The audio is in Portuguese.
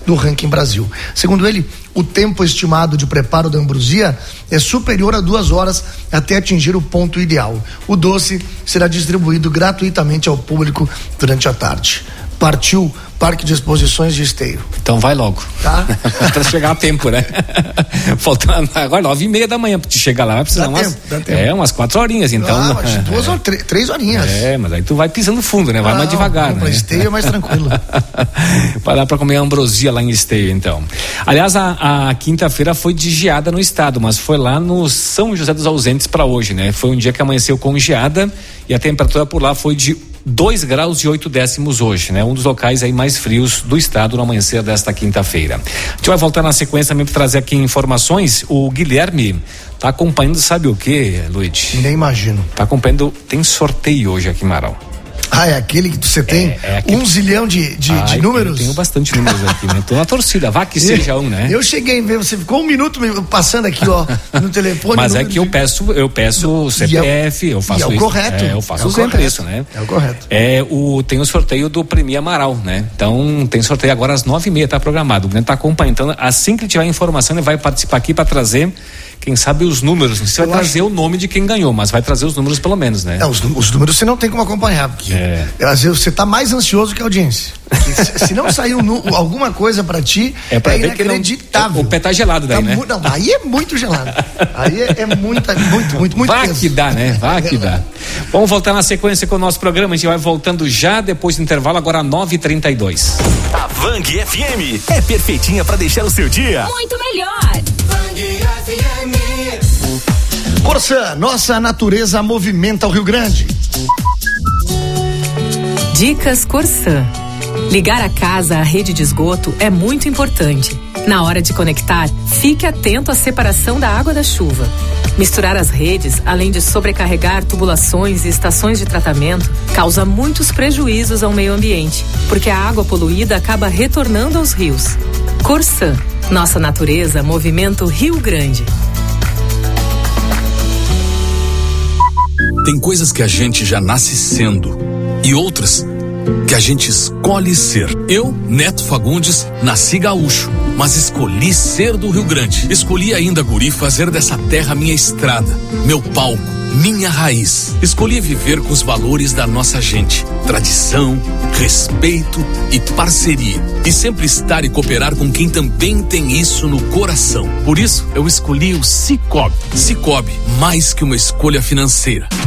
do ranking Brasil. Segundo ele, o tempo estimado de preparo da ambrosia é superior a 2 horas até atingir o ponto ideal. O doce será distribuído gratuitamente ao público durante a tarde. Partiu Parque de Exposições de Esteio. Então vai logo. Tá? Pra chegar a tempo, né? Faltando agora 9:30 da manhã pra te chegar lá, vai precisar dá tempo. umas 4 horinhas, então. Mas 2 ou 3 horinhas. Mas aí tu vai pisando fundo, né? Vai mais devagar, né? Pra Esteio é mais tranquilo. Vai lá pra comer ambrosia lá em Esteio, então. Aliás, a quinta-feira foi de geada no estado, mas foi lá no São José dos Ausentes pra hoje, né? Foi um dia que amanheceu com geada e a temperatura por lá foi de 2 graus e 8 décimos hoje, né? Um dos locais aí mais frios do estado no amanhecer desta quinta-feira. A gente vai voltar na sequência também para trazer aqui informações. O Guilherme tá acompanhando, sabe o que, Luiz? Nem imagino. Tá acompanhando, tem sorteio hoje aqui em Marau. É aquele que você tem aquele... 1 zilhão de números? Eu tenho bastante números aqui, né? Tô na torcida, vá que seja um, né? Eu cheguei a ver, você ficou 1 minuto passando aqui, ó, no telefone. Mas é que eu peço o CPF, eu faço isso. E é o correto. Eu faço sempre isso, né? É o correto. Tem o sorteio do Prêmio Amaral, né? Então, tem sorteio agora às 9:30, tá programado. O Guilherme tá acompanhando. Então, assim que tiver informação, ele vai participar aqui para trazer, quem sabe, os números. Você vai trazer o nome de quem ganhou, mas vai trazer os números pelo menos, né? Os números você não tem como acompanhar, porque às vezes você tá mais ansioso que a audiência. Se não saiu alguma coisa pra ti, é inacreditável. O pé tá gelado daí, né? Não, aí é muito gelado. Aí é muito Vai peso. que dá, né? Vai que dá. Vamos voltar na sequência com o nosso programa. A gente vai voltando já depois do intervalo, agora 9:32. A Vang FM é perfeitinha pra deixar o seu dia muito melhor. Vang FM. Corsã, nossa natureza movimenta o Rio Grande. Dicas Corsã. Ligar a casa à rede de esgoto é muito importante. Na hora de conectar, fique atento à separação da água da chuva. Misturar as redes, além de sobrecarregar tubulações e estações de tratamento, causa muitos prejuízos ao meio ambiente, porque a água poluída acaba retornando aos rios. Corsã, nossa natureza movimenta o Rio Grande. Tem coisas que a gente já nasce sendo e outras que a gente escolhe ser. Eu, Neto Fagundes, nasci gaúcho, mas escolhi ser do Rio Grande. Escolhi ainda, guri, fazer dessa terra minha estrada, meu palco, minha raiz. Escolhi viver com os valores da nossa gente: tradição, respeito e parceria. E sempre estar e cooperar com quem também tem isso no coração. Por isso, eu escolhi o Cicobi. Cicobi, mais que uma escolha financeira.